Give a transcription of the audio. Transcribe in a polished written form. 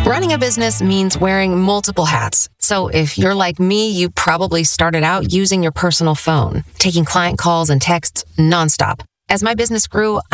Running a business means wearing multiple hats. So if you're like me, you probably started out using your personal phone, taking client calls and texts nonstop. As my business grew,